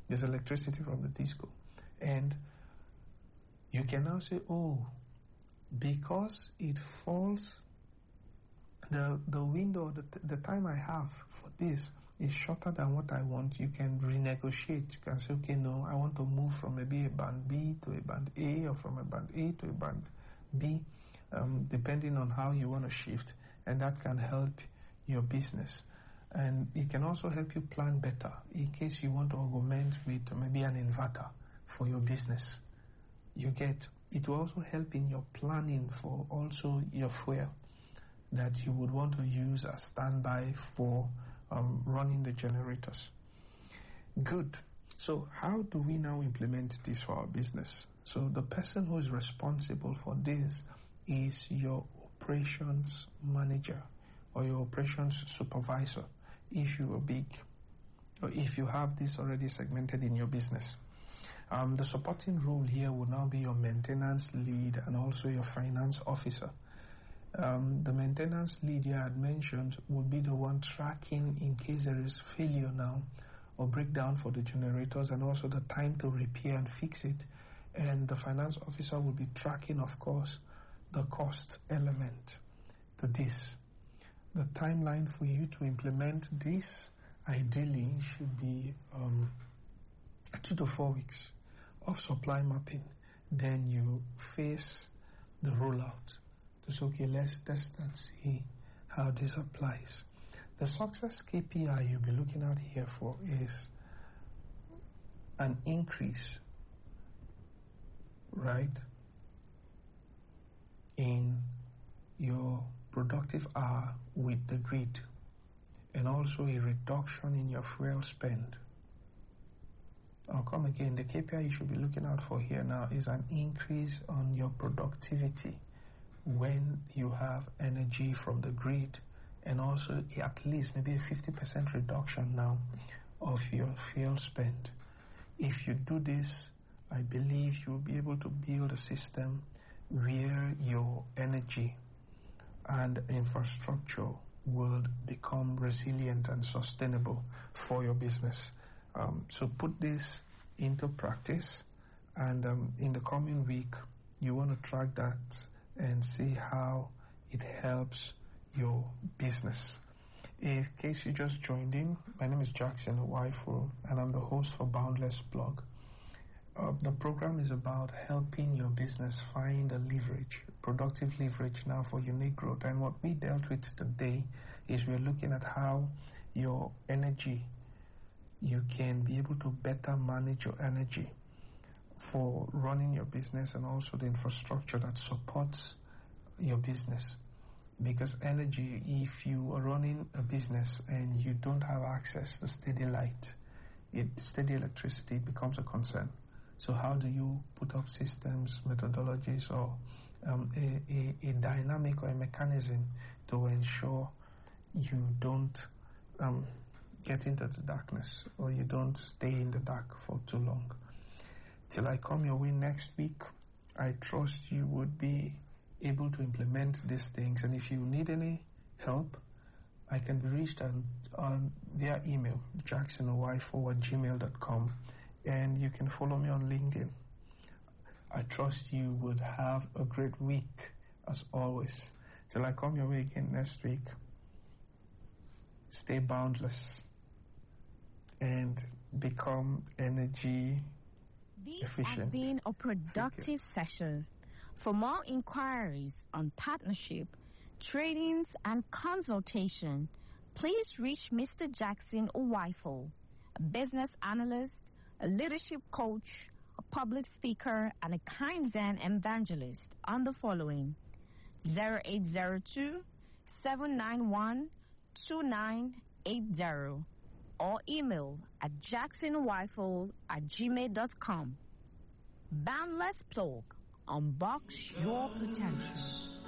There's electricity from the disco. And you can now say, oh, because it falls, the window, the time I have for this is shorter than what I want. You can renegotiate. You can say, okay, no, I want to move from maybe a band B to a band A, or from a band A to a band B, depending on how you want to shift. And that can help your business. And it can also help you plan better in case you want to augment with maybe an inverter for your business. You get, it will also help in your planning for also your fuel that you would want to use as standby for running the generators. Good. So how do we now implement this for our business? So the person who is responsible for this is your operations manager or your operations supervisor, if you are big, or if you have this already segmented in your business. The supporting role here will now be your maintenance lead and also your finance officer. The maintenance lead I had mentioned would be the one tracking in case there is failure now or breakdown for the generators, and also the time to repair and fix it. And the finance officer will be tracking, of course, the cost element to this. The timeline for you to implement this ideally should be 2 to 4 weeks of supply mapping. Then you face the rollout to say, okay, let's test and see how this applies. The success KPI you'll be looking at here for is an increase, right, in your productive hour with the grid, and also a reduction in your fuel spend. I'll come again. The KPI you should be looking out for here now is an increase on your productivity when you have energy from the grid, and also at least maybe a 50% reduction now of your fuel spend. If you do this, I believe you'll be able to build a system where your energy and infrastructure will become resilient and sustainable for your business. So put this into practice, and in the coming week, you want to track that and see how it helps your business. In case you just joined in, my name is Jackson Uwaifo, and I'm the host for Boundless Blog. The program is about helping your business find a leverage, productive leverage now for unique growth. And what we dealt with today is we're looking at how your energy, you can be able to better manage your energy for running your business, and also the infrastructure that supports your business. Because energy, if you are running a business and you don't have access to steady light, steady electricity, it becomes a concern. So how do you put up systems, methodologies, or a dynamic or a mechanism to ensure you don't get into the darkness, or you don't stay in the dark for too long? Till I come your way next week, I trust you would be able to implement these things. And if you need any help, I can be reached via email, jacksonuwaifo@gmail.com, and you can follow me on LinkedIn. I trust you would have a great week, as always. Till I come your way again next week, stay boundless and become energy efficient. This has been a productive session. For more inquiries on partnership, tradings, and consultation, please reach Mr. Jackson Uwaifo, a business analyst, a leadership coach, a public speaker, and a Kaizen evangelist on the following: 0802-791-2980 or email at jacksonuwaifo@gmail.com. Boundless Blog. Unbox your potential.